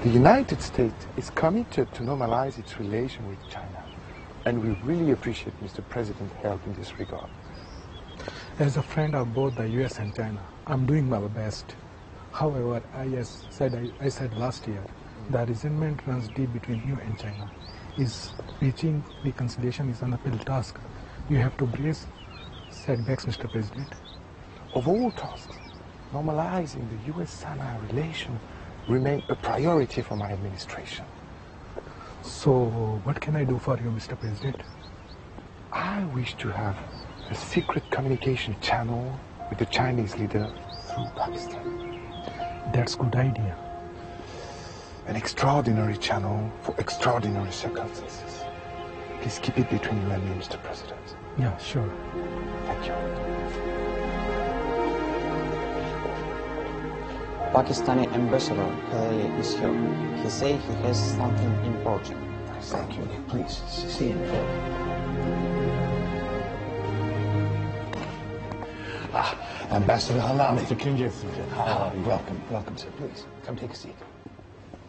The United States is committed to normalize its relation with China, and we really appreciate Mr. President's help in this regard. As a friend of both the US and China, I'm doing my best. However, I said last year, the resentment runs deep between you and China. Reaching reconciliation is an uphill task. You have to brace setbacks, Mr. President. Of all tasks, normalizing the US-China relation remains a priority for my administration. So, what can I do for you, Mr. President? I wish to have a secret communication channel with the Chinese leader through Pakistan. That's a good idea. An extraordinary channel for extraordinary circumstances. Please keep it between you and me, Mr. President. Yeah, sure. Thank you. Pakistani ambassador Halili is here. He says he has something important. Thank you. Please, see him. Ambassador Halili. Mr. Kinjay. Welcome, sir. Please, come take a seat.